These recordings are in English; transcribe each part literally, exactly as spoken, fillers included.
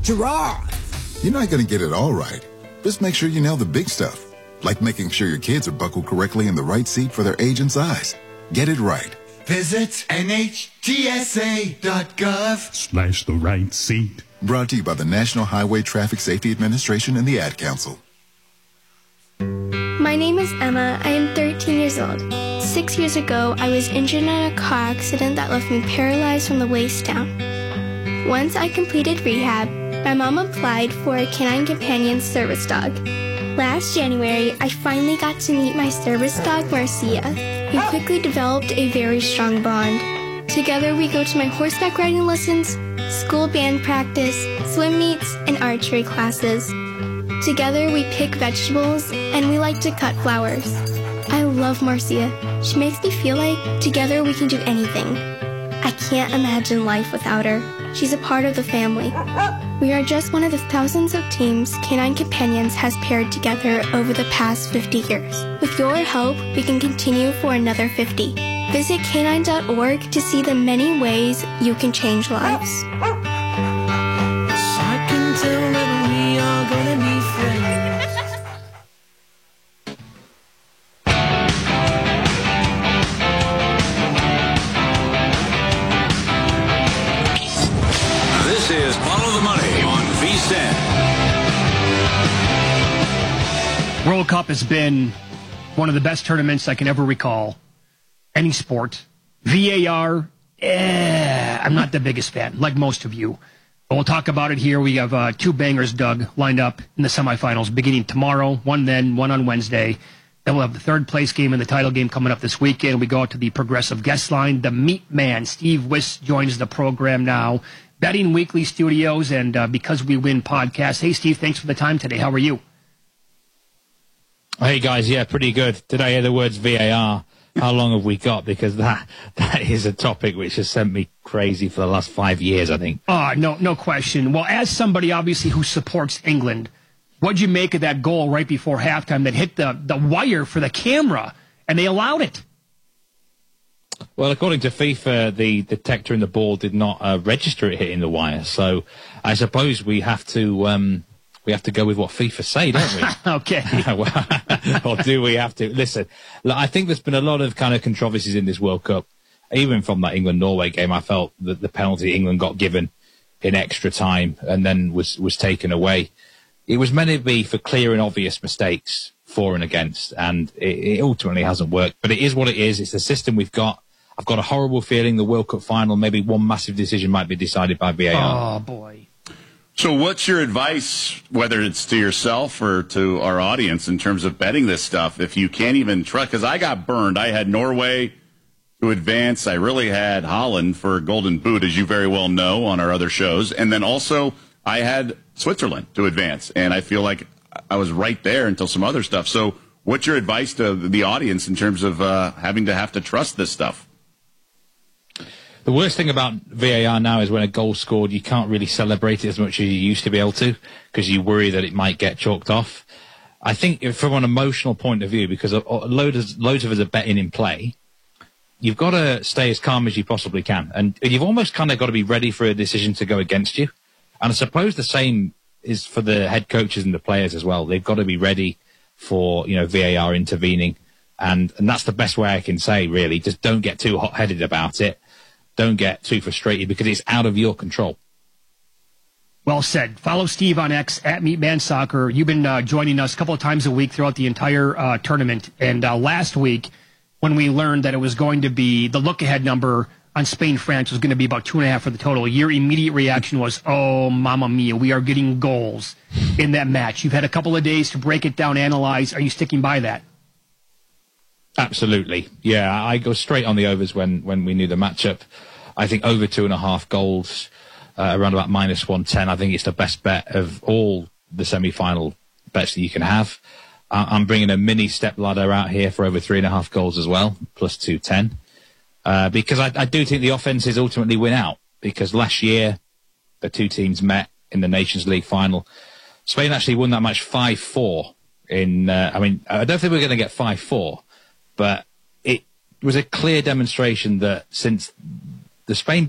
Giraffe. You're not going to get it all right. Just make sure you nail the big stuff, like making sure your kids are buckled correctly in the right seat for their age and size. Get it right. Visit N H T S A dot gov slash the right seat. Brought to you by the National Highway Traffic Safety Administration and the Ad Council. My name is Emma. I am thirteen years old. Six years ago, I was injured in a car accident that left me paralyzed from the waist down. Once I completed rehab, my mom applied for a Canine Companion service dog. Last January, I finally got to meet my service dog, Marcia. We quickly developed a very strong bond. Together, we go to my horseback riding lessons, school band practice, swim meets, and archery classes. Together, we pick vegetables, and we like to cut flowers. I love Marcia. She makes me feel like together we can do anything. I can't imagine life without her. She's a part of the family. We are just one of the thousands of teams Canine Companions has paired together over the past fifty years. With your help, we can continue for another fifty. Visit canine dot org to see the many ways you can change lives. I can tell that we are gonna be friends. This is Follow the Money on V S E N. World Cup has been one of the best tournaments I can ever recall. Any sport. V A R, eh, I'm not the biggest fan, like most of you. But we'll talk about it here. We have uh, two bangers, Doug, lined up in the semifinals beginning tomorrow, one then, one on Wednesday. Then we'll have the third place game and the title game coming up this weekend. We go out to the Progressive guest line. The Meat Man, Steve Wiss, joins the program now. Betting Weekly Studios and uh, Because We Win podcast. Hey, Steve, thanks for the time today. How are you? Hey, guys. Yeah, pretty good. Did I hear the words V A R? How long have we got? Because that that is a topic which has sent me crazy for the last five years, I think. Uh, no, no question. Well, as somebody, obviously, who supports England, what'd you make of that goal right before halftime that hit the, the wire for the camera, and they allowed it? Well, according to FIFA, the detector in the ball did not uh, register it hitting the wire. So I suppose we have to um, we have to go with what FIFA say, don't we? Okay. Or do we have to? Listen, look, I think there's been a lot of kind of controversies in this World Cup. Even from that England-Norway game, I felt that the penalty England got given in extra time and then was, was taken away. It was meant to be for clear and obvious mistakes for and against, and it, it ultimately hasn't worked. But it is what it is. It's the system we've got. I've got a horrible feeling the World Cup final, maybe one massive decision might be decided by V A R. Oh, boy. So what's your advice, whether it's to yourself or to our audience, in terms of betting this stuff, if you can't even trust? Because I got burned. I had Norway to advance. I really had Holland for Golden Boot, as you very well know, on our other shows. And then also I had Switzerland to advance. And I feel like I was right there until some other stuff. So what's your advice to the audience in terms of uh, having to have to trust this stuff? The worst thing about V A R now is when a goal's scored, you can't really celebrate it as much as you used to be able to because you worry that it might get chalked off. I think from an emotional point of view, because loads, loads of us are betting in play, you've got to stay as calm as you possibly can. And you've almost kind of got to be ready for a decision to go against you. And I suppose the same is for the head coaches and the players as well. They've got to be ready for, you know, V A R intervening. And, and that's the best way I can say, really. Just don't get too hot-headed about it. Don't get too frustrated because it's out of your control. Well said. Follow Steve on X at MeatManSoccer. You've been uh, joining us a couple of times a week throughout the entire uh, tournament. And uh, last week, when we learned that it was going to be the look-ahead number on Spain-France was going to be about two and a half for the total, your immediate reaction was, oh, mamma mia, we are getting goals in that match. You've had a couple of days to break it down, analyze. Are you sticking by that? Absolutely. Yeah, I go straight on the overs when, when we knew the matchup. I think over two and a half goals, uh, around about minus one ten. I think it's the best bet of all the semi-final bets that you can have. Uh, I'm bringing a mini step ladder out here for over three and a half goals as well, plus two ten. Uh, because I, I do think the offenses ultimately win out. Because last year, the two teams met in the Nations League final. Spain actually won that match five four. In, uh, I mean, I don't think we're going to get five four. But it was a clear demonstration that since the Spain beat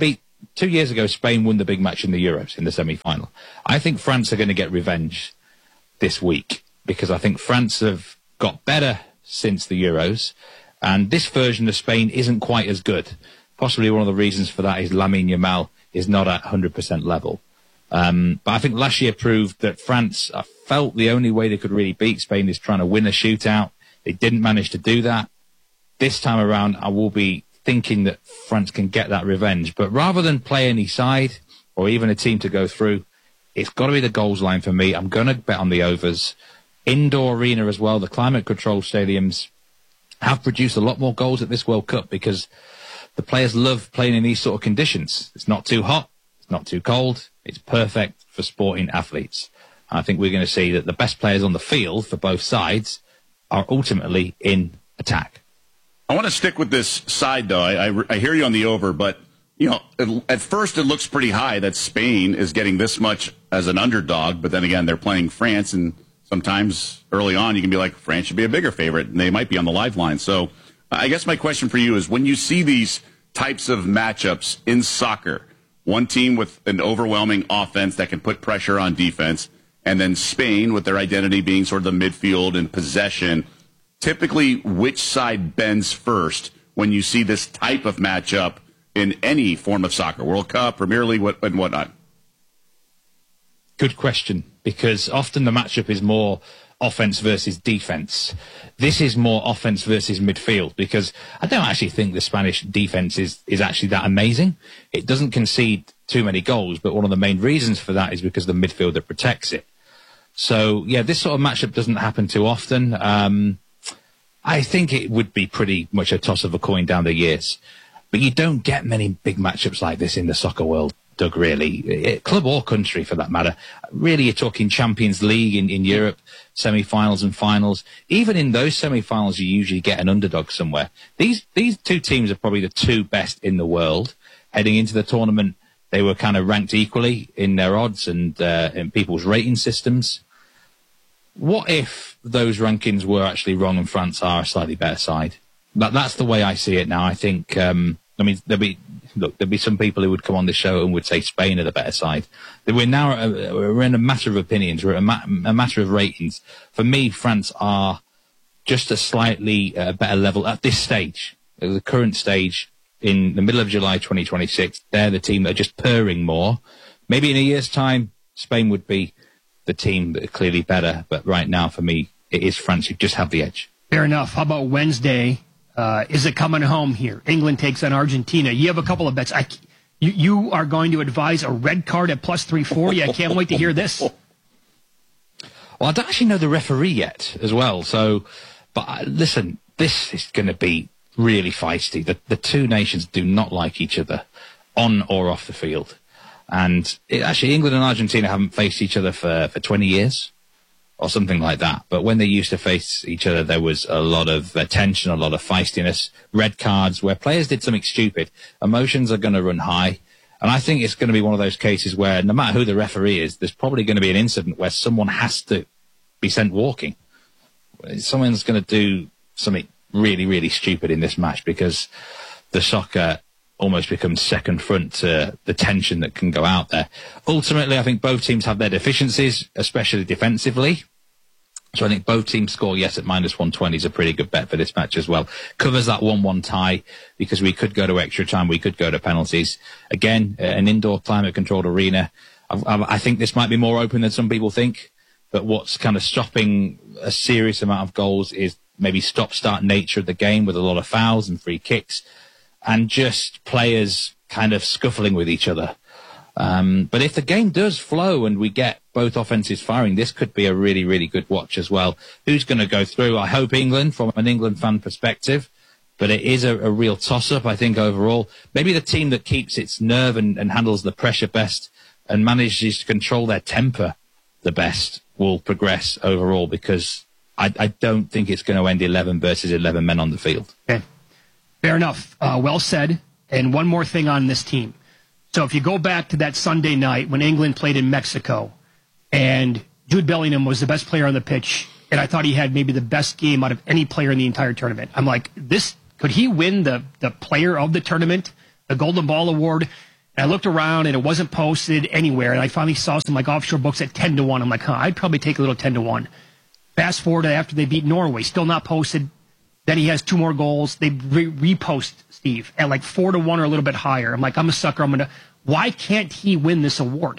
two years ago, Spain won the big match in the Euros in the semi-final. I think France are going to get revenge this week because I think France have got better since the Euros, and this version of Spain isn't quite as good. Possibly one of the reasons for that is Lamine Yamal is not at one hundred percent level. Um, but I think last year proved that France, I felt the only way they could really beat Spain is trying to win a shootout. They didn't manage to do that. This time around, I will be thinking that France can get that revenge. But rather than play any side or even a team to go through, it's got to be the goals line for me. I'm going to bet on the overs. Indoor arena as well. The climate-controlled stadiums have produced a lot more goals at this World Cup because the players love playing in these sort of conditions. It's not too hot. It's not too cold. It's perfect for sporting athletes. I think we're going to see that the best players on the field for both sides are ultimately in attack. I want to stick with this side, though. I, I, I hear you on the over, but you know, it, at first it looks pretty high that Spain is getting this much as an underdog, but then again, they're playing France, and sometimes early on you can be like, France should be a bigger favorite, and they might be on the live line. So I guess my question for you is, when you see these types of matchups in soccer, one team with an overwhelming offense that can put pressure on defense, and then Spain with their identity being sort of the midfield and possession, typically which side bends first when you see this type of matchup in any form of soccer, World Cup, Premier League, what, and whatnot? Good question, because often the matchup is more offense versus defense. This is more offense versus midfield, because I don't actually think the Spanish defense is, is actually that amazing. It doesn't concede too many goals, but one of the main reasons for that is because the midfielder protects it. So, yeah, this sort of matchup doesn't happen too often. Um, I think it would be pretty much a toss of a coin down the years. But you don't get many big matchups like this in the soccer world, Doug, really. It, club or country, for that matter. Really, you're talking Champions League in, in Europe, semi-finals and finals. Even in those semi-finals, you usually get an underdog somewhere. These these two teams are probably the two best in the world. Heading into the tournament, they were kind of ranked equally in their odds and uh, in people's rating systems. What if those rankings were actually wrong and France are a slightly better side? That, that's the way I see it now. I think, um, I mean, there'll be, look, there'll be some people who would come on the show and would say Spain are the better side. We're now, uh, we're in a matter of opinions. We're a, ma- a matter of ratings. For me, France are just a slightly uh, better level at this stage, at the current stage in the middle of July twenty twenty-six. They're the team that are just purring more. Maybe in a year's time, Spain would be the team that are clearly better. But right now, for me, it is France who just have the edge. Fair enough. How about Wednesday? Uh, is it coming home here? England takes on Argentina. You have a couple of bets. I, you, you are going to advise a red card at plus three forty. I can't wait to hear this. Well, I don't actually know the referee yet as well. So, but uh, listen, this is going to be really feisty. The, the two nations do not like each other on or off the field. And it, actually, England and Argentina haven't faced each other for, for twenty years. Or something like that. But when they used to face each other, there was a lot of uh, tension, a lot of feistiness, red cards, where players did something stupid. Emotions are going to run high. And I think it's going to be one of those cases where no matter who the referee is, there's probably going to be an incident where someone has to be sent walking. Someone's going to do something really, really stupid in this match because the soccer almost becomes second front to the tension that can go out there. Ultimately, I think both teams have their deficiencies, especially defensively. So I think both teams score yes at minus one twenty is a pretty good bet for this match as well. Covers that one one tie because we could go to extra time, we could go to penalties. Again, uh, an indoor climate-controlled arena. I, I, I think this might be more open than some people think, but what's kind of stopping a serious amount of goals is maybe stop-start nature of the game with a lot of fouls and free kicks and just players kind of scuffling with each other. Um, but if the game does flow and we get both offenses firing, this could be a really, really good watch as well. Who's going to go through? I hope England, from an England fan perspective, but it is a, a real toss-up, I think, overall. Maybe the team that keeps its nerve and, and handles the pressure best and manages to control their temper the best will progress overall, because I, I don't think it's going to end eleven versus eleven men on the field. Okay. Fair enough. Uh, well said. And one more thing on this team. So if you go back to that Sunday night when England played in Mexico and Jude Bellingham was the best player on the pitch, and I thought he had maybe the best game out of any player in the entire tournament. I'm like, this could he win the, the player of the tournament, the Golden Ball Award? And I looked around, and it wasn't posted anywhere. And I finally saw some like offshore books at ten to one. I'm like, huh, I'd probably take a little ten to one. Fast forward to after they beat Norway, still not posted. Then he has two more goals. They re- repost Steve at like four to one or a little bit higher. I'm like, I'm a sucker. I'm gonna. Why can't he win this award?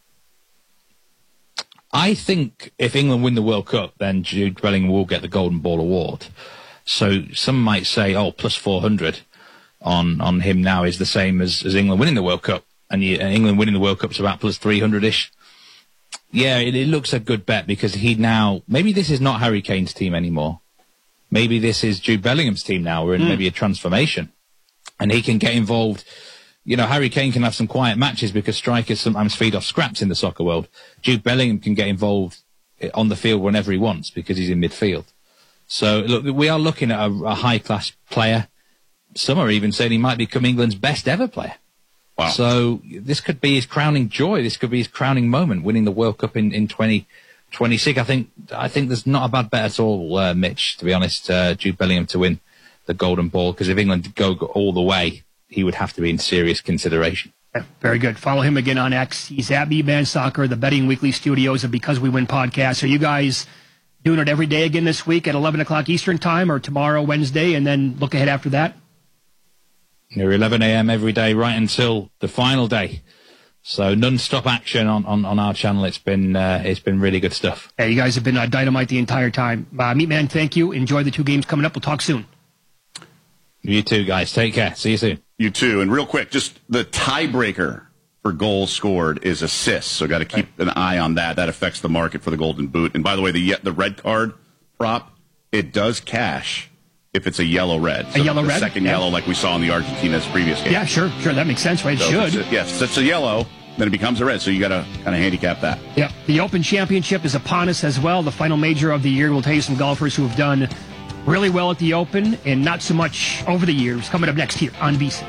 I think if England win the World Cup, then Jude Bellingham will get the Golden Ball award. So some might say, oh, plus four hundred on, on him now is the same as, as England winning the World Cup. And you, England winning the World Cup is about plus three hundred-ish. Yeah, it, it looks a good bet because he now, maybe this is not Harry Kane's team anymore. Maybe this is Jude Bellingham's team now. We're in mm. maybe a transformation. And he can get involved. You know, Harry Kane can have some quiet matches because strikers sometimes feed off scraps in the soccer world. Jude Bellingham can get involved on the field whenever he wants because he's in midfield. So, look, we are looking at a, a high-class player. Some are even saying he might become England's best ever player. Wow. So this could be his crowning joy. This could be his crowning moment, winning the World Cup in, in twenty twenty-six. I think I think there's not a bad bet at all, uh, Mitch, to be honest, uh, Jude Bellingham to win the Golden Ball, because if England go, go all the way, he would have to be in serious consideration. Yeah, very good. Follow him again on X. He's at B-Man Soccer, the Betting Weekly studios of Because We Win podcast. Are you guys doing it every day again this week at eleven o'clock Eastern time, or tomorrow, Wednesday, and then look ahead after that? You're eleven a.m. every day right until the final day. So non-stop action on, on, on our channel. It's been uh, it's been really good stuff. Yeah, you guys have been uh, dynamite the entire time. Uh, Meatman, thank you. Enjoy the two games coming up. We'll talk soon. You too, guys. Take care. See you soon. You too. And real quick, just the tiebreaker for goals scored is assists. So got to keep an eye on that. That affects the market for the Golden Boot. And by the way, the the red card prop, it does cash if it's a yellow red. So a yellow the red? second Yeah. yellow like we saw in the Argentina's previous game. Yeah, sure. Sure, that makes sense, right? It so should. It's a, yes, it's a yellow, then it becomes a red. So you got to kind of handicap that. Yeah. The Open Championship is upon us as well. The final major of the year. We'll tell you some golfers who have done really well at the Open and not so much over the years. Coming up next here on V C.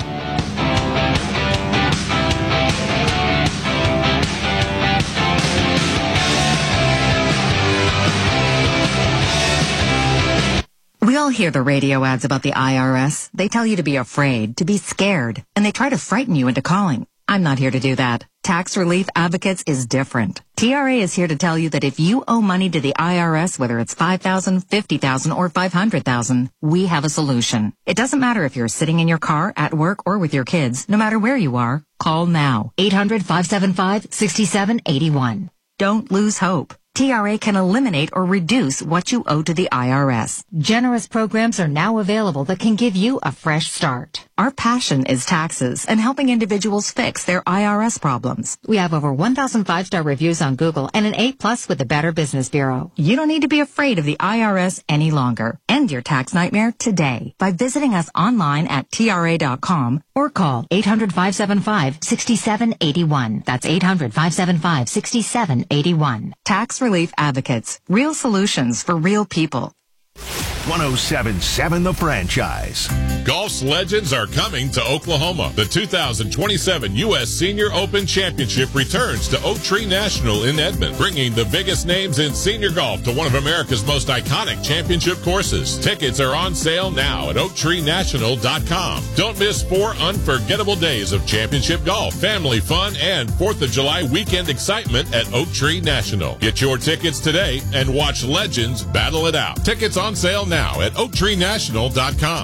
We all hear the radio ads about the I R S. They tell you to be afraid, to be scared, and they try to frighten you into calling. I'm not here to do that. Tax Relief Advocates is different. T R A is here to tell you that if you owe money to the I R S, whether it's five thousand dollars, fifty thousand dollars, or five hundred thousand dollars, we have a solution. It doesn't matter if you're sitting in your car, at work, or with your kids. No matter where you are, call now. eight hundred, five seven five, six seven eight one. Don't lose hope. T R A can eliminate or reduce what you owe to the I R S. Generous programs are now available that can give you a fresh start. Our passion is taxes and helping individuals fix their I R S problems. We have over one thousand five-star reviews on Google and an A plus with the Better Business Bureau. You don't need to be afraid of the I R S any longer. End your tax nightmare today by visiting us online at T R A dot com or call eight hundred, five seven five, six seven eight one. That's eight hundred, five seven five, six seven eight one. Tax Relief Advocates. Real solutions for real people. one oh seven point seven The Franchise. Golf's legends are coming to Oklahoma. The two thousand twenty-seven U S Senior Open Championship returns to Oak Tree National in Edmond, bringing the biggest names in senior golf to one of America's most iconic championship courses. Tickets are on sale now at oak tree national dot com. Don't miss four unforgettable days of championship golf, family fun, and fourth of July weekend excitement at Oak Tree National. Get your tickets today and watch legends battle it out. Tickets on sale now at oak tree national dot com.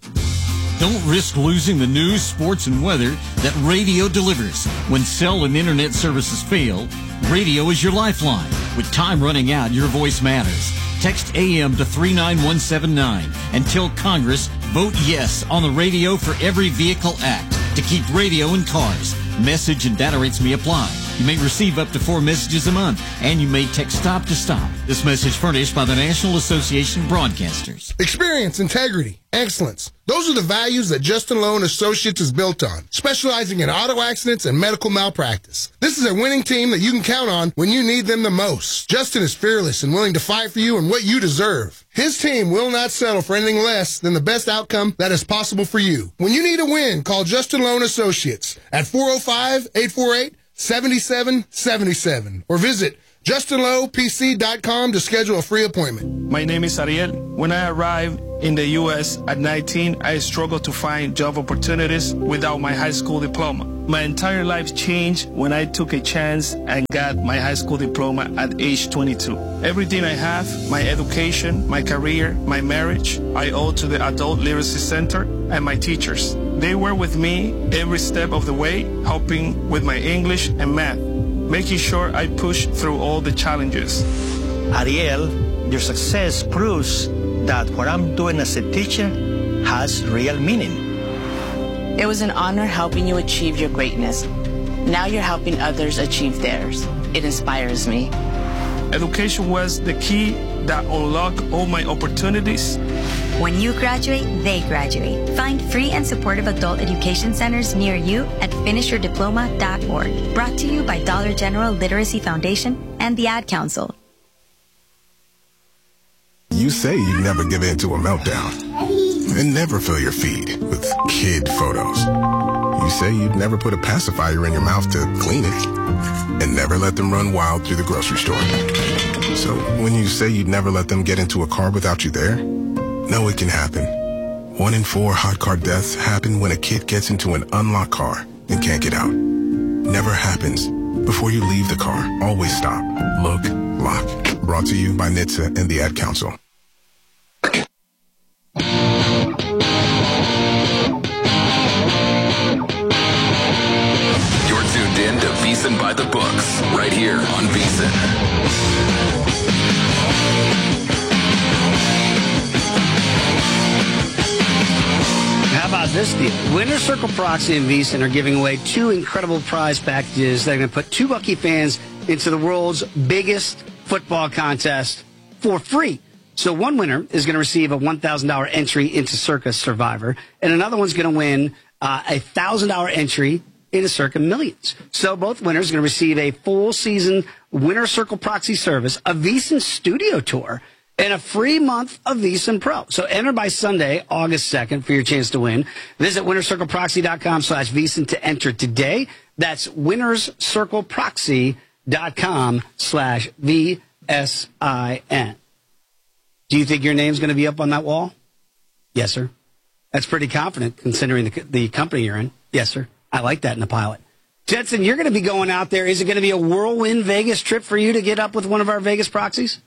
Don't risk losing the news, sports, and weather that radio delivers. When cell and internet services fail, radio is your lifeline. With time running out, your voice matters. Text A M to three nine one seven nine and tell Congress, vote yes on the Radio for Every Vehicle Act to keep radio in cars. Message and data rates may apply. You may receive up to four messages a month, and you may text stop to stop. This message furnished by the National Association of Broadcasters. Experience, integrity, excellence. Those are the values that Justin Lowe and Associates is built on, specializing in auto accidents and medical malpractice. This is a winning team that you can count on when you need them the most. Justin is fearless and willing to fight for you and what you deserve. His team will not settle for anything less than the best outcome that is possible for you. When you need a win, call Justin Lowe and Associates at four oh five, eight four eight, seven seven seven seven or visit Justin Lowe P C dot com to schedule a free appointment. My name is Ariel. When I arrived in the U S at nineteen, I struggled to find job opportunities without my high school diploma. My entire life changed when I took a chance and got my high school diploma at age twenty-two. Everything I have, my education, my career, my marriage, I owe to the Adult Literacy Center and my teachers. They were with me every step of the way, helping with my English and math, making sure I push through all the challenges. Ariel, your success proves that what I'm doing as a teacher has real meaning. It was an honor helping you achieve your greatness. Now you're helping others achieve theirs. It inspires me. Education was the key that unlocked all my opportunities. When you graduate, they graduate. Find free and supportive adult education centers near you at finish your diploma dot org. Brought to you by Dollar General Literacy Foundation and the Ad Council. You say you never give in to a meltdown and never fill your feed with kid photos. You say you'd never put a pacifier in your mouth to clean it and never let them run wild through the grocery store. So when you say you'd never let them get into a car without you there, no, it can happen. One in four hot car deaths happen when a kid gets into an unlocked car and can't get out. Never happens. Before you leave the car, always stop, look, lock. Brought to you by N H T S A and the Ad Council. You're tuned in to VSiN by the Books, right here on VSiN. How about this deal? Winner Circle Proxy and VSiN are giving away two incredible prize packages that are going to put two Bucky fans into the world's biggest football contest for free. So one winner is going to receive a one thousand dollars entry into Circa Survivor, and another one's going to win uh, a one thousand dollars entry into Circa Millions. So both winners are going to receive a full season Winner Circle Proxy service, a VSiN studio tour, and a free month of VSiN Pro. So enter by Sunday, August second, for your chance to win. Visit winnerscircleproxy.com slash VSiN to enter today. That's winnerscircleproxy.com slash V S I N. Do you think your name's going to be up on that wall? Yes, sir. That's pretty confident considering the, the company you're in. Yes, sir. I like that in the pilot. Jensen, you're going to be going out there. Is it going to be a whirlwind Vegas trip for you to get up with one of our Vegas proxies?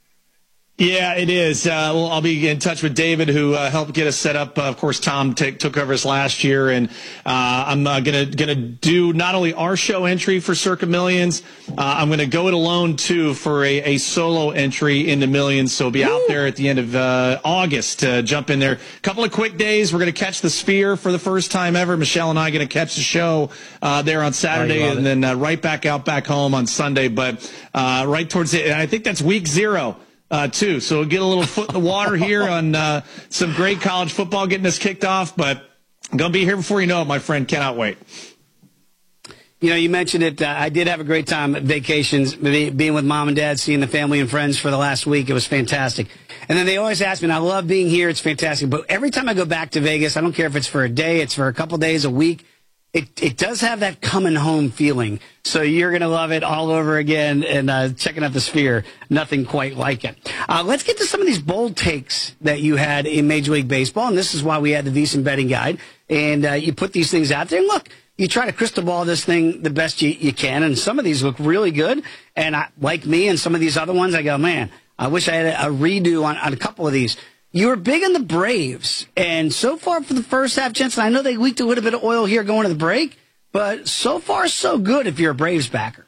Yeah, it is. Uh, well, I'll be in touch with David, who uh, helped get us set up. Uh, of course, Tom t- took over us last year, and uh, I'm uh, gonna gonna do not only our show entry for Circa Millions. Uh, I'm gonna go it alone too for a, a solo entry into Millions. So be Ooh. out there at the end of uh, August to jump in there. A couple of quick days. We're gonna catch the Sphere for the first time ever. Michelle and I are gonna catch the show uh, there on Saturday, and it. then uh, right back out back home on Sunday. But uh, right towards it, and I think that's week zero. Uh, too. So we'll get a little foot in the water here on uh, some great college football getting us kicked off, but I'm going to be here before you know it, my friend. Cannot wait. You know, you mentioned it. Uh, I did have a great time at vacations, being with mom and dad, seeing the family and friends for the last week. It was fantastic. And then they always ask me, and I love being here. It's fantastic. But every time I go back to Vegas, I don't care if it's for a day, it's for a couple days, a week. It it does have that coming home feeling. So you're going to love it all over again. And uh, checking out the Sphere, nothing quite like it. Uh, let's get to some of these bold takes that you had in Major League Baseball. And this is why we had the VSiN betting guide. And uh, you put these things out there. And look, you try to crystal ball this thing the best you, you can. And some of these look really good. And I, like me and some of these other ones, I go, man, I wish I had a, a redo on, on a couple of these. You were big on the Braves, and so far for the first half, Jensen, I know they leaked a little bit of oil here going to the break, but so far so good if you're a Braves backer.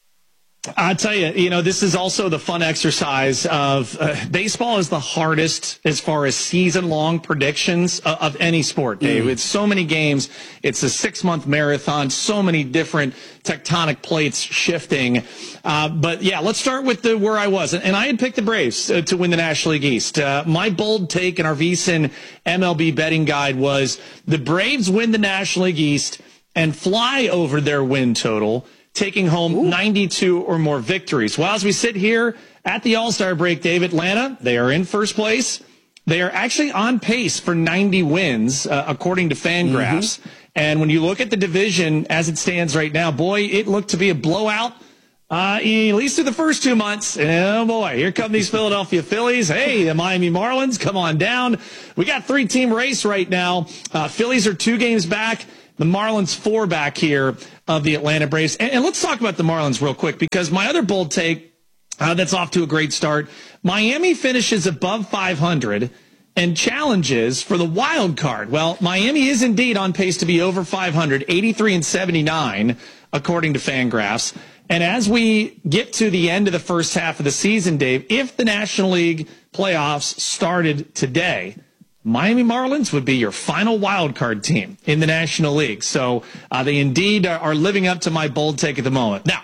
I'll tell you, you know, this is also the fun exercise of uh, baseball is the hardest as far as season-long predictions of, of any sport, Dave. Mm. It's so many games. It's a six-month marathon, so many different tectonic plates shifting. Uh, but, yeah, let's start with the where I was. And I had picked the Braves uh, to win the National League East. Uh, my bold take in our VSiN M L B betting guide was the Braves win the National League East and fly over their win total, taking home Ooh. ninety-two or more victories. Well, as we sit here at the All-Star break, Dave, Atlanta, they are in first place. They are actually on pace for ninety wins, uh, according to Fangraphs. Mm-hmm. And when you look at the division as it stands right now, boy, it looked to be a blowout. Uh, at least through the first two months. And oh boy, here come these Philadelphia Phillies. Hey, the Miami Marlins, come on down. We got three-team race right now. Uh, Phillies are two games back. The Marlins four back here of the Atlanta Braves. And, and let's talk about the Marlins real quick, because my other bold take uh, that's off to a great start. Miami finishes above five hundred and challenges for the wild card. Well, Miami is indeed on pace to be over five hundred, eighty-three and seventy-nine, according to Fangraphs. And as we get to the end of the first half of the season, Dave, if the National League playoffs started today, Miami Marlins would be your final wild card team in the National League. So uh, they indeed are, are living up to my bold take at the moment. Now,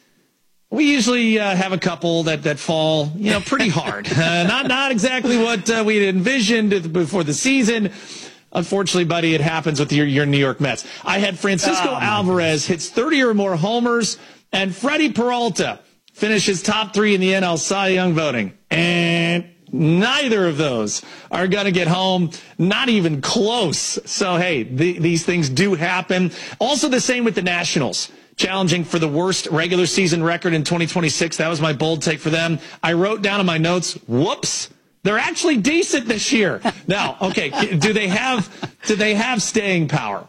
we usually uh, have a couple that, that fall, you know, pretty hard. Uh, not not exactly what uh, we had envisioned before the season. Unfortunately, buddy, it happens with your, your New York Mets. I had Francisco oh, Alvarez hits thirty or more homers, and Freddie Peralta finishes top three in the N L Cy Young voting. And neither of those are going to get home, not even close. So, hey, the, these things do happen. Also the same with the Nationals, challenging for the worst regular season record in twenty twenty-six. That was my bold take for them. I wrote down in my notes, whoops, they're actually decent this year. Now, okay, do they have do they have staying power?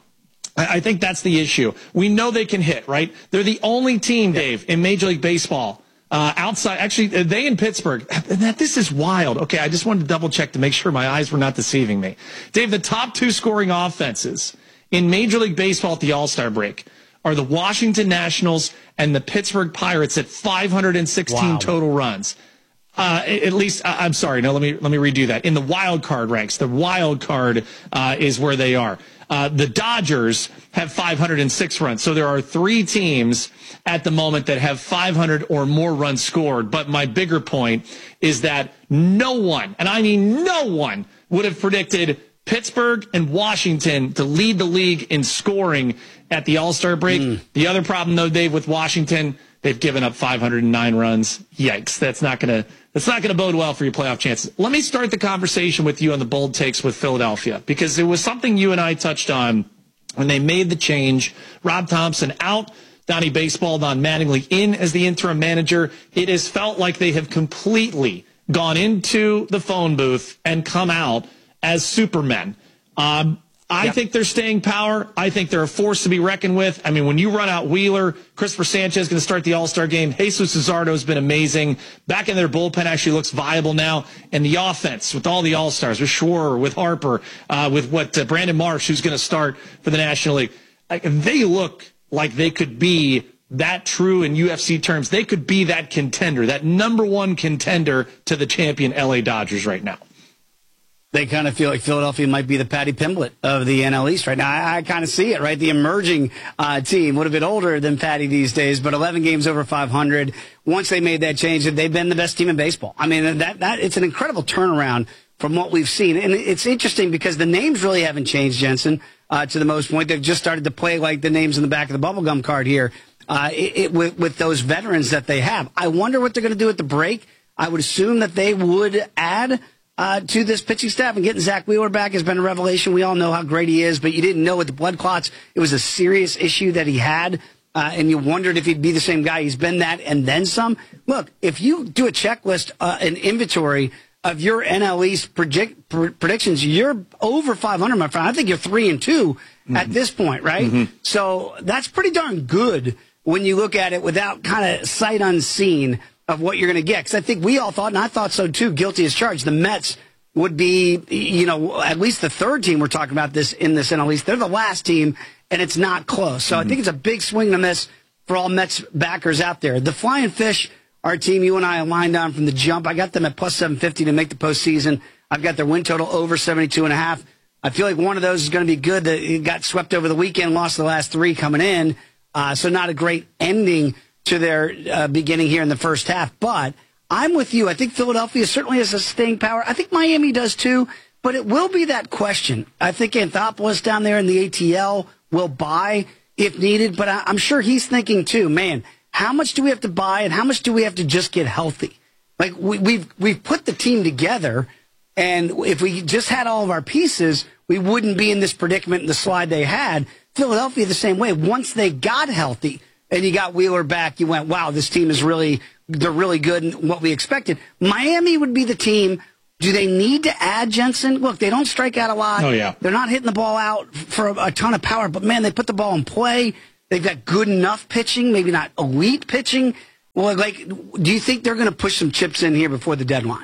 I think that's the issue. We know they can hit, right? They're the only team, Dave, in Major League Baseball uh, outside. Actually, they in Pittsburgh. This is wild. Okay, I just wanted to double check to make sure my eyes were not deceiving me. Dave, the top two scoring offenses in Major League Baseball at the All-Star break are the Washington Nationals and the Pittsburgh Pirates at five hundred sixteen wow. total runs. Uh, at least, uh, I'm sorry. No, let me let me redo that. In the wild card ranks, the wild card uh, is where they are. Uh, the Dodgers have five hundred six runs. So there are three teams at the moment that have five hundred or more runs scored. But my bigger point is that no one, and I mean no one, would have predicted Pittsburgh and Washington to lead the league in scoring at the All-Star break. Mm. The other problem, though, Dave, with Washington, they've given up five hundred nine runs. Yikes. That's not going to that's not going to bode well for your playoff chances. Let me start the conversation with you on the bold takes with Philadelphia, because it was something you and I touched on when they made the change. Rob Thompson out, Donnie Baseball, Don Mattingly in as the interim manager. It has felt like they have completely gone into the phone booth and come out as supermen. Um, I yep. think they're staying power. I think they're a force to be reckoned with. I mean, when you run out Wheeler, Christopher Sanchez is going to start the All-Star game. Jesus Luzardo has been amazing. Back in their bullpen actually looks viable now. And the offense with all the All-Stars, with Schwarber, with Harper, uh, with what uh, Brandon Marsh, who's going to start for the National League. Like, they look like they could be that true in U F C terms. They could be that contender, that number one contender to the champion L A Dodgers right now. They kind of feel like Philadelphia might be the Patty Pimblett of the N L East right now. I, I kind of see it, right? The emerging uh, team, would have been older than Patty these days, but eleven games over five hundred. Once they made that change, they've been the best team in baseball. I mean, that that it's an incredible turnaround from what we've seen. And it's interesting because the names really haven't changed, Jensen, uh, to the most point. They've just started to play like the names in the back of the bubblegum card here uh, it, it, with, with those veterans that they have. I wonder what they're going to do at the break. I would assume that they would add Uh, to this pitching staff, and getting Zach Wheeler back has been a revelation. We all know how great he is, but you didn't know with the blood clots, it was a serious issue that he had, uh, and you wondered if he'd be the same guy. He's been that and then some. Look, if you do a checklist, uh, an inventory of your N L East predict, pr- predictions, you're over five hundred, my friend. I think you're three and two mm-hmm. at this point, right? Mm-hmm. So that's pretty darn good when you look at it without kind of sight unseen of what you're going to get. Because I think we all thought, and I thought so too, guilty as charged, the Mets would be, you know, at least the third team we're talking about this in this N L East. They're the last team, and it's not close. So mm-hmm. I think it's a big swing and a miss for all Mets backers out there. The Flying Fish, our team, you and I aligned on from the jump. I got them at plus seven fifty to make the postseason. I've got their win total over seventy-two and a half. I feel like one of those is going to be good. That got swept over the weekend, lost the last three coming in. Uh, so not a great ending to their uh, beginning here in the first half. But I'm with you. I think Philadelphia certainly has a staying power. I think Miami does too, but it will be that question. I think Anthopoulos down there in the A T L will buy if needed, but I, I'm sure he's thinking too, man, how much do we have to buy and how much do we have to just get healthy? Like we, we've, we've put the team together, and if we just had all of our pieces, we wouldn't be in this predicament and the slide they had. Philadelphia the same way. Once they got healthy and you got Wheeler back, you went, wow, this team is really, they're really good and what we expected. Miami would be the team. Do they need to add Jensen? Look, they don't strike out a lot. Oh, yeah. They're not hitting the ball out for a, a ton of power, but man, they put the ball in play. They've got good enough pitching, maybe not elite pitching. Well, like, do you think they're going to push some chips in here before the deadline?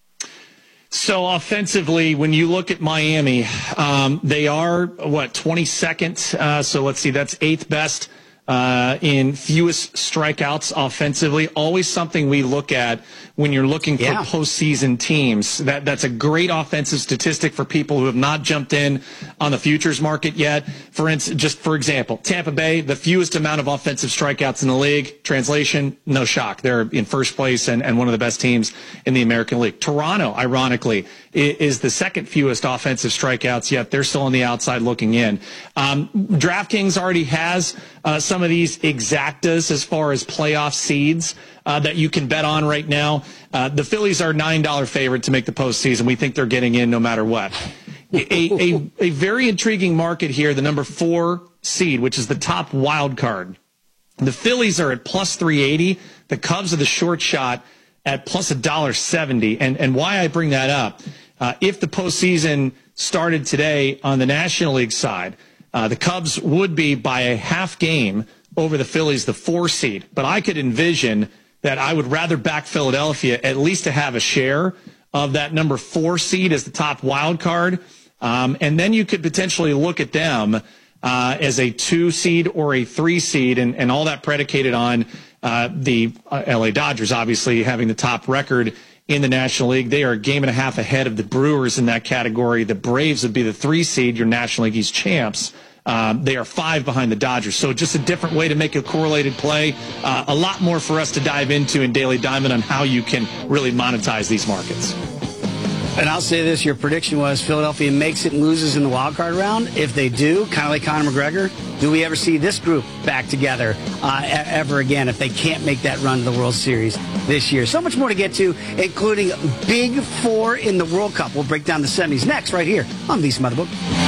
So offensively, when you look at Miami, um, they are, what, twenty-second? Uh, so let's see, that's eighth best uh, in fewest strikeouts offensively. Always something we look at when you're looking for yeah. postseason teams. That That's a great offensive statistic for people who have not jumped in on the futures market yet. For instance, just for example, Tampa Bay, the fewest amount of offensive strikeouts in the league. Translation, no shock. They're in first place and, and one of the best teams in the American League. Toronto, ironically, is the second fewest offensive strikeouts, yet they're still on the outside looking in. Um, DraftKings already has uh, some of these exactas as far as playoff seeds uh, that you can bet on right now. Uh, the Phillies are nine dollar favorite to make the postseason. We think they're getting in no matter what. a, a, a very intriguing market here, the number four seed, which is the top wild card. The Phillies are at plus three eighty. The Cubs are the short shot at plus one dollar seventy. And, and why I bring that up, uh, if the postseason started today on the National League side, uh, the Cubs would be by a half game over the Phillies, the four seed. But I could envision that I would rather back Philadelphia at least to have a share of that number four seed as the top wild card. Um, and then you could potentially look at them uh, as a two seed or a three seed, and, and all that predicated on uh, the uh, L A Dodgers, obviously having the top record in the National League. They are a game and a half ahead of the Brewers in that category. The Braves would be the three seed, your National League East champs. Um, they are five behind the Dodgers. So just a different way to make a correlated play. Uh, a lot more for us to dive into in Daily Diamond on how you can really monetize these markets. And I'll say this, your prediction was Philadelphia makes it and loses in the wild card round. If they do, kind of like Conor McGregor, do we ever see this group back together uh, ever again if they can't make that run to the World Series this year? So much more to get to, including Big Four in the World Cup. We'll break down the semis next right here on VSiN by the Book.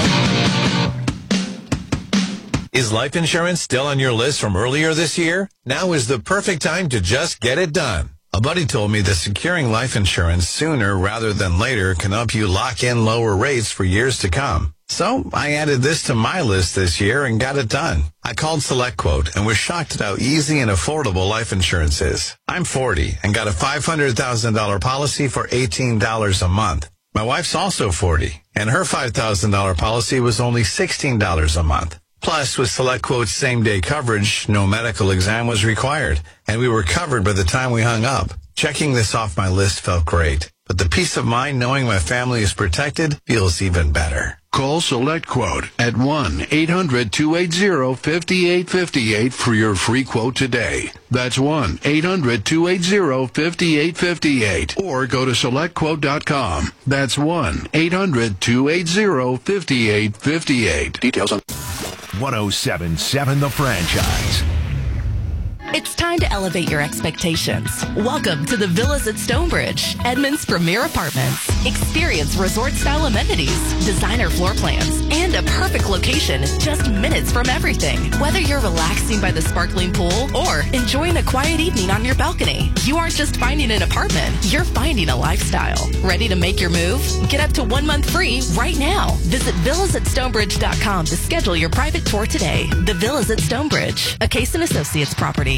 Is life insurance still on your list from earlier this year? Now is the perfect time to just get it done. A buddy told me that securing life insurance sooner rather than later can help you lock in lower rates for years to come. So I added this to my list this year and got it done. I called SelectQuote and was shocked at how easy and affordable life insurance is. I'm forty and got a five hundred thousand dollars policy for eighteen dollars a month. My wife's also forty, and her five thousand dollars policy was only sixteen dollars a month. Plus, with SelectQuote's same-day coverage, no medical exam was required, and we were covered by the time we hung up. Checking this off my list felt great, but the peace of mind knowing my family is protected feels even better. Call SelectQuote at one eight hundred two eight zero five eight five eight for your free quote today. That's one eight hundred two eight zero five eight five eight. Or go to select quote dot com. That's one eight hundred two eight zero five eight five eight. Details on one oh seven point seven The Franchise. It's time to elevate your expectations. Welcome to the Villas at Stonebridge, Edmond's premier apartments. Experience resort-style amenities, designer floor plans, and a perfect location just minutes from everything. Whether you're relaxing by the sparkling pool or enjoying a quiet evening on your balcony, you aren't just finding an apartment, you're finding a lifestyle. Ready to make your move? Get up to one month free right now. Visit villas at stonebridge dot com to schedule your private tour today. The Villas at Stonebridge, a Case and Associates property.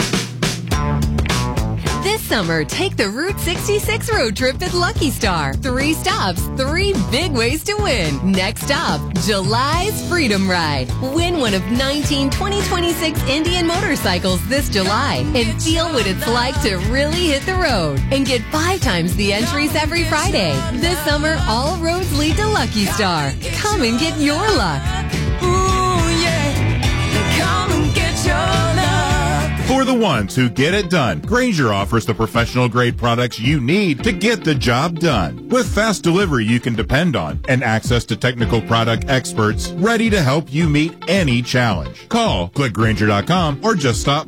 This summer, take the Route sixty-six road trip at Lucky Star. Three stops, three big ways to win. Next stop, July's Freedom Ride. Win one of nineteen twenty twenty-six Indian motorcycles this July and feel what it's like to really hit the road. And get five times the entries every Friday. This summer, all roads lead to Lucky Star. Come and get your luck. Ooh, yeah. Come and get your luck. For the ones who get it done, Grainger offers the professional-grade products you need to get the job done. With fast delivery you can depend on and access to technical product experts ready to help you meet any challenge. Call, click Grainger dot com, or just stop by.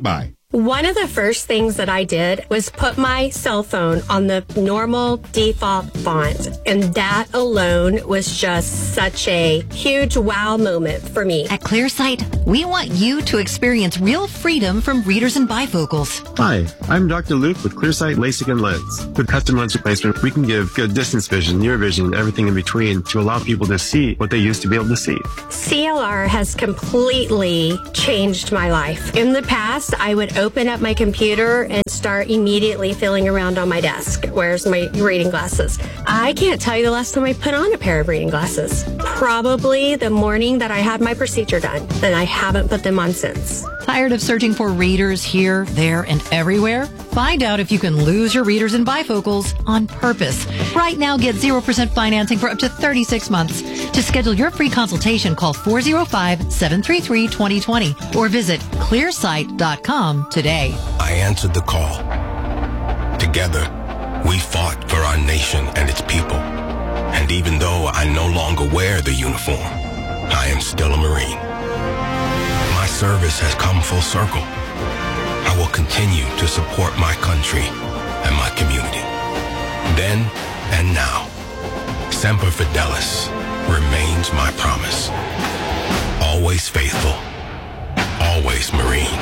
One of the first things that I did was put my cell phone on the normal default font, and that alone was just such a huge wow moment for me. At ClearSight, we want you to experience real freedom from readers and bifocals. Hi, I'm Doctor Luke with ClearSight LASIK and Lens. With custom lens replacement, we can give good distance vision, near vision, and everything in between to allow people to see what they used to be able to see. C L R has completely changed my life. In the past, I would open up my computer and start immediately feeling around on my desk. Where's my reading glasses? I can't tell you the last time I put on a pair of reading glasses. Probably the morning that I had my procedure done, and I haven't put them on since. Tired of searching for readers here, there, and everywhere? Find out if you can lose your readers and bifocals on purpose. Right now, get zero percent financing for up to thirty-six months. To schedule your free consultation, call four oh five, seven three three, two oh two oh or visit clearsight dot com today. I answered the call. Together, we fought for our nation and its people. And even though I no longer wear the uniform, I am still a Marine. My service has come full circle. I will continue to support my country and my community. Then and now, Semper Fidelis remains my promise. Always faithful, always Marine.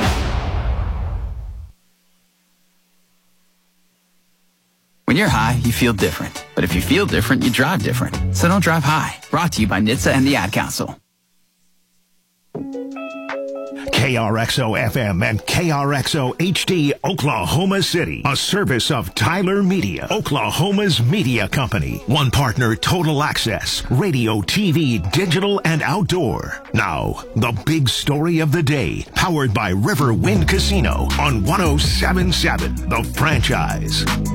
When you're high, you feel different. But if you feel different, you drive different. So don't drive high. Brought to you by N H T S A and the Ad Council. K R X O F M and K R X O H D Oklahoma City, a service of Tyler Media, Oklahoma's media company. One partner, Total Access, radio, T V, digital, and outdoor. Now, the big story of the day, powered by River Wind Casino on one oh seven point seven, The Franchise.